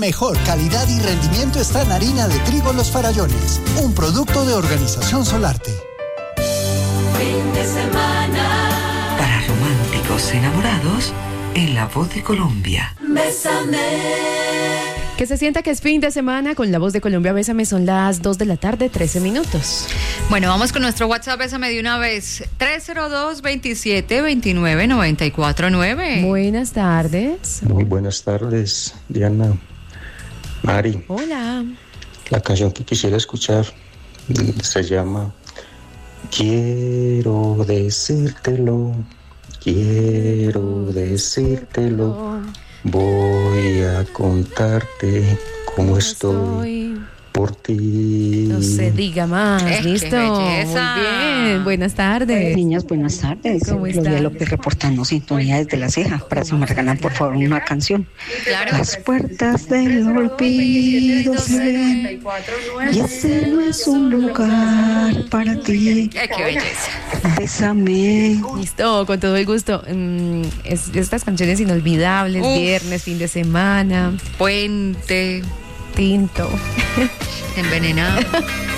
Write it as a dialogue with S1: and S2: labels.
S1: Mejor calidad y rendimiento está en harina de trigo Los Farallones, un producto de Organización Solarte.
S2: Fin de semana.
S3: Para románticos enamorados, en La Voz de Colombia.
S2: Bésame.
S4: Que se sienta que es fin de semana con La Voz de Colombia. Bésame, son las 2 de la tarde, 13 minutos.
S5: Bueno, vamos con nuestro WhatsApp. Bésame de una vez. 302-2729-949.
S4: Buenas tardes.
S6: Muy buenas tardes, Diana. Mari.
S4: Hola.
S6: La canción que quisiera escuchar se llama Quiero decírtelo, voy a contarte cómo estoy por ti.
S4: No se diga más. Listo.
S5: ¡Qué belleza!
S4: Muy bien. Buenas tardes.
S7: Niñas, buenas tardes.
S4: ¿Cómo
S7: Gloria
S4: están?
S7: López reportando sintonía desde La Ceja. Para si me regalan, por favor, una canción.
S5: Claro.
S7: Las puertas del olvido se ven y ese no es un lugar para ti.
S5: ¡Qué belleza!
S7: Bésame.
S4: Listo, con todo el gusto. Estas canciones inolvidables,
S5: Uf.
S4: viernes, fin de semana,
S5: Puente,
S4: tinto.
S5: envenenado.